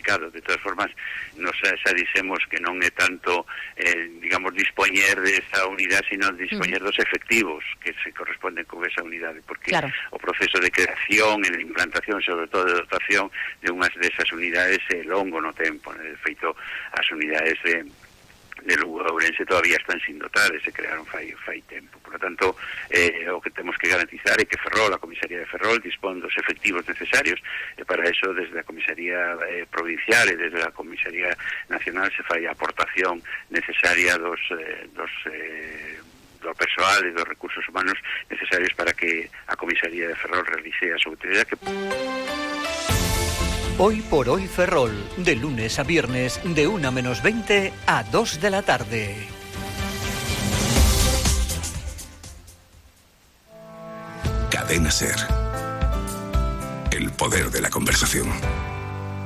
complicado. De todas formas, nos xa dixemos que non é tanto, digamos, dispoñer desa unidade, sino dispoñer dos efectivos que se corresponden con esa unidade, porque o proceso de creación e de implantación, sobre todo de dotación de unhas desas unidades é longo no tempo. De feito, as unidades de Lugo e Ourense todavía están sin dotar, se crearon fai tempo. Por lo tanto, o que temos que garantizar é que Ferrol, a comisaría de Ferrol, dispón dos efectivos necesarios, e para eso desde a comisaría provincial e desde a comisaría nacional se fai a aportación necesaria do persoal e dos recursos humanos necesarios para que a comisaría de Ferrol realice a súa utilidade. Hoy por hoy Ferrol, de lunes a viernes de 1:20 a 2 de la tarde. Cadena SER. El poder de la conversación.